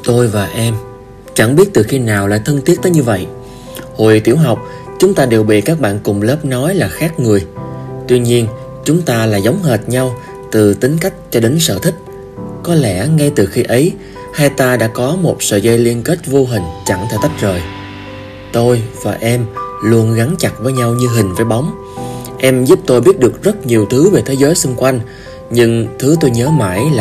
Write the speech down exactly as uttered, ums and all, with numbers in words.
Tôi và em chẳng biết từ khi nào lại thân thiết tới như vậy. Hồi tiểu học, chúng ta đều bị các bạn cùng lớp nói là khác người. Tuy nhiên, chúng ta là giống hệt nhau từ tính cách cho đến sở thích. Có lẽ ngay từ khi ấy, hai ta đã có một sợi dây liên kết vô hình chẳng thể tách rời. Tôi và em luôn gắn chặt với nhau như hình với bóng. Em giúp tôi biết được rất nhiều thứ về thế giới xung quanh, nhưng thứ tôi nhớ mãi là